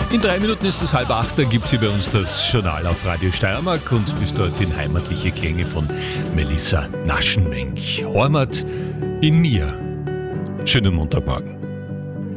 In 3 Minuten ist es 7:30, da gibt es hier bei uns das Journal auf Radio Steiermark und bis dorthin heimatliche Klänge von Melissa Naschenmenk. Heimat in mir. Schönen Montagmorgen.